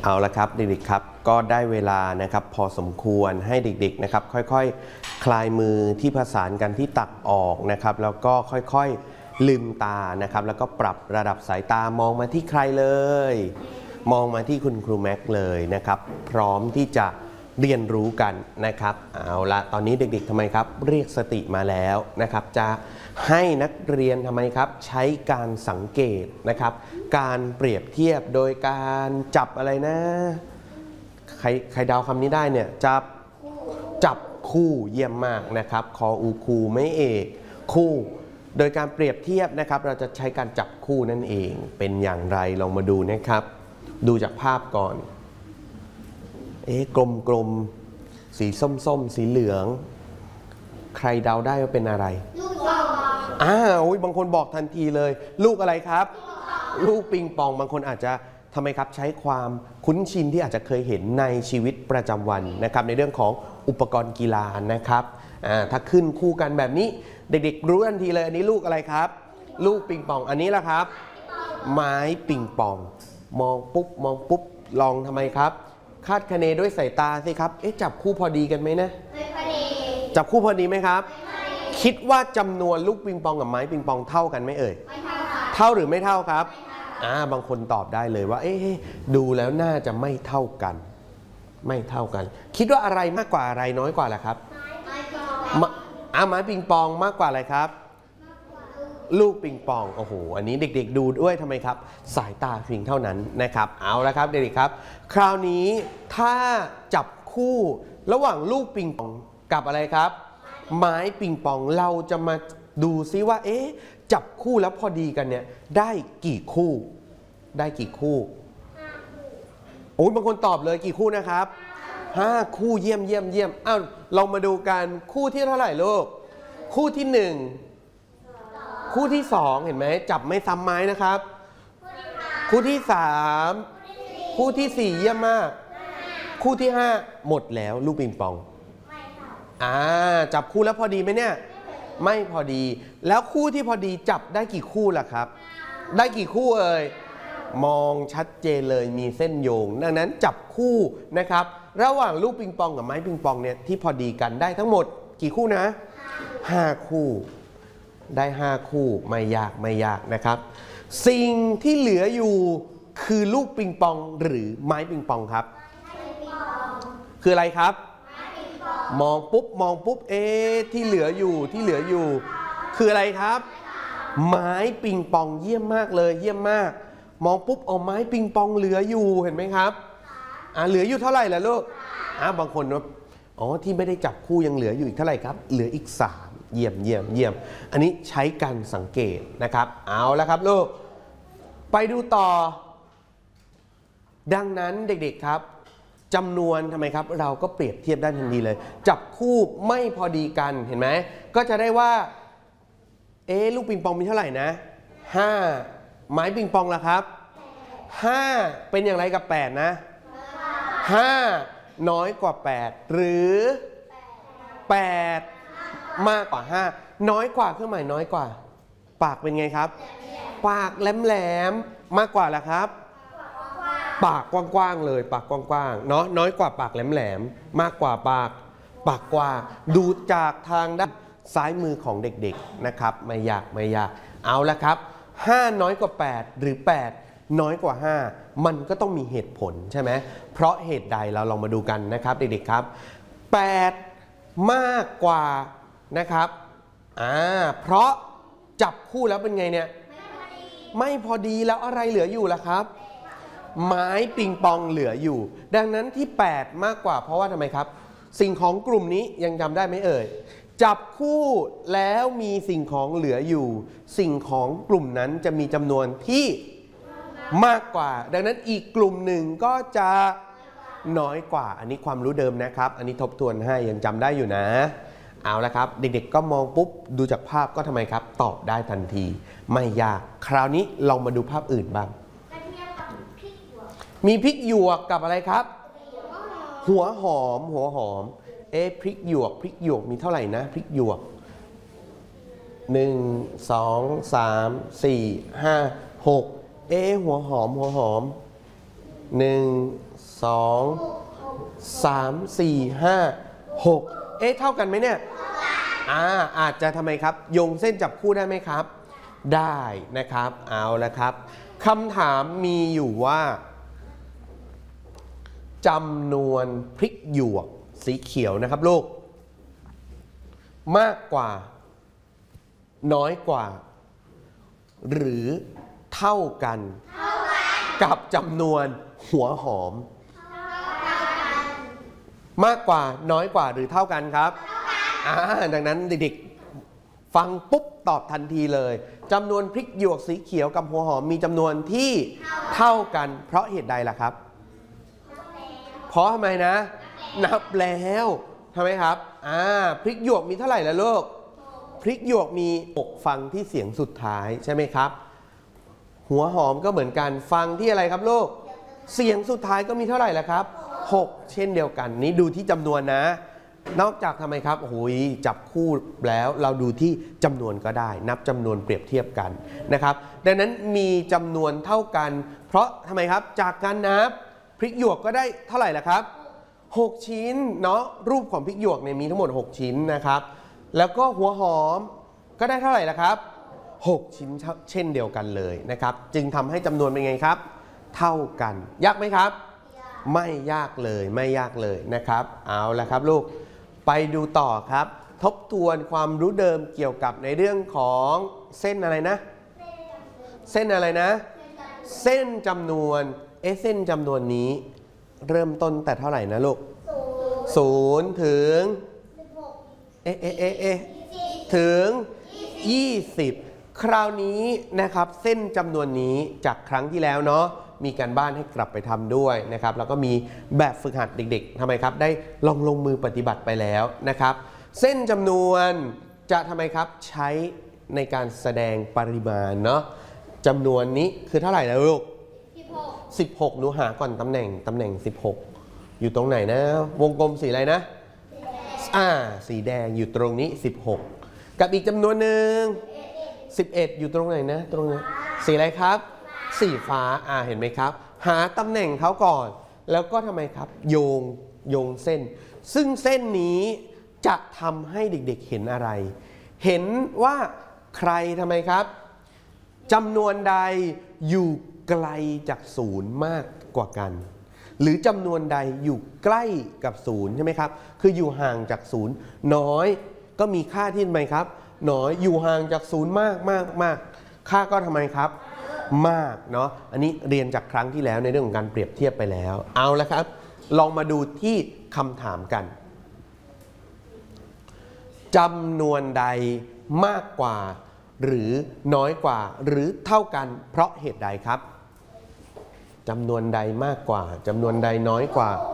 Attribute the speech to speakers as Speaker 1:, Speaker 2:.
Speaker 1: เอาละครับเด็กๆครับก็ได้เวลานะครับพอสมควรให้เด็กๆนะครับค่อยๆคลายมือที่ผสานกันที่ตักออกนะครับแล้วก็ค่อยๆลืมตานะครับแล้วก็ปรับระดับสายตามองมาที่ใครเลยมองมาที่คุณครูแม็กเลยนะครับพร้อมที่จะเรียนรู้กันนะครับเอาละตอนนี้เด็กๆทำไมครับเรียกสติมาแล้วนะครับจะให้นักเรียนทำไมครับใช้การสังเกตนะครับการเปรียบเทียบโดยการจับอะไรนะใครเดาคำนี้ได้เนี่ยจับคู่เยี่ยมมากนะครับคออูคูไม่เอกคู่โดยการเปรียบเทียบนะครับเราจะใช้การจับคู่นั่นเองเป็นอย่างไรลองมาดูนะครับดูจากภาพก่อนกลมสีส้มสีเหลืองใครเดาได้ว่าเป็นอะไรลูกปิงปองบางคนบอกทันทีเลยลูกอะไรครับลูกปิงปองบางคนอาจจะทำไมครับใช้ความคุ้นชินที่อาจจะเคยเห็นในชีวิตประจำวันนะครับในเรื่องของอุปกรณ์กีฬานะครับถ้าขึ้นคู่กันแบบนี้เด็กๆรู้ทันทีเลยอันนี้ลูกอะไรครับลูกปิงปองอันนี้ล่ะครับไม้ปิงปองมองปุ๊บลองทำไมครับคาดคะเนด้วยสายตาสิครับจับคู่พอดีกันไหมนะไม่พอดีจับคู่พอดีไหมครับคิดว่าจำนวนลูกปิงปองกับไม้ปิงปองเท่ากันไหมเอ่ยไม่เท่าค่ะเท่าหรือไม่เท่าครับบางคนตอบได้เลยว่าดูแล้วน่าจะไม่เท่ากันคิดว่าอะไรมากกว่าอะไรน้อยกว่าล่ะครับไม้ปิงปองมากกว่าอะไรครับลูกปิงปองโอ้โหอันนี้เด็กๆดูด้วยทำไมครับสายตาเพียงเท่านั้นนะครับเอาละครับเด็กๆครับคราวนี้ถ้าจับคู่ระหว่างลูกปิงปองกับอะไรครับไม้ปิงปองเราจะมาดูซิว่าจับคู่แล้วพอดีกันเนี่ยได้กี่คู่โอ้ยบางคนตอบเลยกี่คู่นะครับ5 คู่เยี่ยมเรามาดูกันคู่ที่เท่าไหร่ลูกคู่ที่1คู่ที่2เห็นไหมจับไม่ซ้ำไม้นะครับคู่ที่3คู่ที่4เยี่ยมมากคู่ที่5หมดแล้วลูกปิงปองจับคู่แล้วพอดีไหมเนี่ยไม่พอดีแล้วคู่ที่พอดีจับได้กี่คู่ล่ะครับได้กี่คู่เอ่ยมองชัดเจนเลยมีเส้นโยงดังนั้นจับคู่นะครับระหว่างลูกปิงปองกับไม้ปิงปองเนี่ยที่พอดีกันได้ทั้งหมดกี่คู่นะ5 คู่ได้5 คู่ไม่ยากนะครับสิ่งที่เหลืออยู่คือลูกปิงปองหรือไม้ปิงปองครับคืออะไรครับมองปุ๊บที่เหลืออยู่คืออะไรครับไม้ปิงปองเยี่ยมมากเลยเยี่ยมมากมองปุ๊บเอาไม้ปิงปองเหลืออยู่เห็นไหมครับเหลืออยู่เท่าไหร่ล่ะลูกบางคนว่าที่ไม่ได้จับคู่ยังเหลืออยู่อีกเท่าไหร่ครับเหลืออีก3เยี่ยมอันนี้ใช้การสังเกตนะครับเอาละครับลูกไปดูต่อดังนั้นเด็กๆครับจำนวนทำไมครับเราก็เปรียบเทียบได้ทันทีเลยจับคู่ไม่พอดีกันเห็นไหมก็จะได้ว่าลูกปิงปองมีเท่าไหร่นะ5ไม้ปิงปองล่ะครับ5เป็นอย่างไรกับ8นะ5น้อยกว่า8หรือ8มากกว่า5น้อยกว่าเครื่องหมายน้อยกว่าปากเป็นไงครับปากแหลมมากกว่าล่ะครับปากกว้างๆเลยปากกว้างๆเนาะน้อยกว่าปากแหลมมากกว่าปากกว้างดูจากทางด้านซ้ายมือของเด็กๆนะครับไม่ยากเอาละครับ5น้อยกว่า8หรือ8น้อยกว่า5มันก็ต้องมีเหตุผลใช่ไหมเพราะเหตุใดเราลองมาดูกันนะครับเด็กๆครับ8มากกว่านะครับเพราะจับคู่แล้วเป็นไงเนี่ยไม่พอดีแล้วอะไรเหลืออยู่ล่ะครับไม้ปิงปองเหลืออยู่ดังนั้นที่8มากกว่าเพราะว่าทำไมครับสิ่งของกลุ่มนี้ยังจำได้ไหมเอ่ยจับคู่แล้วมีสิ่งของเหลืออยู่สิ่งของกลุ่มนั้นจะมีจำนวนที่มากกว่าดังนั้นอีกกลุ่มหนึ่งก็จะน้อยกว่าอันนี้ความรู้เดิมนะครับอันนี้ทบทวนให้ยังจำได้อยู่นะเอาละครับเด็กๆก็มองปุ๊บดูจากภาพก็ทำไมครับตอบได้ทันทีไม่ยากคราวนี้ลองมาดูภาพอื่นบ้างมีพริกหยวกกับอะไรครับหัวหอมพริกหยวกมีเท่าไหร่นะพริกหยวก1 2 3 4 5 6หัวหอม 1 2 3 4 5 6เท่ากันไหมเนี่ยอาจจะทำไมครับโยงเส้นจับคู่ได้ไหมครับได้นะครับเอาละครับคำถามมีอยู่ว่าจำนวนพริกหยวกสีเขียวนะครับลูกมากกว่าน้อยกว่าหรือเท่ากันกับจำนวนหัวหอมมากกว่าน้อยกว่าหรือเท่ากันครับดังนั้นเด็กๆฟังปุ๊บตอบทันทีเลยจำนวนพริกหยวกสีเขียวกับหัวหอมมีจำนวนที่เท่ากันเพราะเหตุใดล่ะครับเพราะทำไมนะนับแล้วทำไมครับพริกหยวกมีเท่าไหร่ล่ะลูกพริกหยวกมี6ฟังที่เสียงสุดท้ายใช่ไหมครับหัวหอมก็เหมือนกันฟังที่อะไรครับลูกเสียงสุดท้ายก็มีเท่าไหร่ล่ะครับ6เช่นเดียวกันนี้ดูที่จำนวนนะนอกจากทำไมครับโอ้ยจับคู่แล้วเราดูที่จำนวนก็ได้นับจำนวนเปรียบเทียบกันนะครับดังนั้นมีจำนวนเท่ากันเพราะทำไมครับจากการนับพริกหยวกก็ได้เท่าไหร่ล่ะครับ6ชิ้นเนาะรูปของพริกหยวกเนี่ยมีทั้งหมด6ชิ้นนะครับแล้วก็หัวหอมก็ได้เท่าไหร่ล่ะครับ6ชิ้นเช่นเดียวกันเลยนะครับจึงทำให้จำนวนเป็นไงครับเท่ากันยากไหมครับไม่ยากเลยไม่ยากเลยนะครับเอาละครับลูกไปดูต่อครับทบทวนความรู้เดิมเกี่ยวกับในเรื่องของเส้นอะไรนะเส้นอะไรนะเส้นจำนวนเส้นจำนวนนี้เริ่มต้นแต่เท่าไหร่นะลูก0ถึงถึง20คราวนี้นะครับเส้นจำนวนนี้จากครั้งที่แล้วเนาะมีการบ้านให้กลับไปทำด้วยนะครับแล้วก็มีแบบฝึกหัดเด็กๆทำไมครับได้ลงมือปฏิบัติไปแล้วนะครับเส้นจำนวนจะทำไมครับใช้ในการแสดงปริมาณเนาะจำนวนนี้คือเท่าไหร่แล้วลูก16หนูหาก่อนตำแหน่ง16อยู่ตรงไหนนะวงกลมสีอะไรนะสีแดงอยู่ตรงนี้16กับอีกจำนวนหนึ่ง11อยู่ตรงไหนนะตรงนี้สีอะไรครับสีฟ้าเห็นไหมครับหาตำแหน่งเขาก่อนแล้วก็ทำไมครับโยงเส้นซึ่งเส้นนี้จะทำให้เด็กๆเห็นอะไรเห็นว่าใครทำไมครับจำนวนใดอยู่ไกลจากศูนย์มากกว่ากันหรือจำนวนใดอยู่ใกล้กับศูนย์ใช่ไหมครับคืออยู่ห่างจากศูนย์น้อยก็มีค่าที่ทำไมครับน้อยอยู่ห่างจากศูนย์มากค่าก็ทำไมครับมากเนาะอันนี้เรียนจากครั้งที่แล้วในเรื่องของการเปรียบเทียบไปแล้วเอาละครับลองมาดูที่คำถามกันจำนวนใดมากกว่าหรือน้อยกว่าหรือเท่ากันเพราะเหตุใดครับจำนวนใดมากกว่าจำนวนใดน้อยกว่า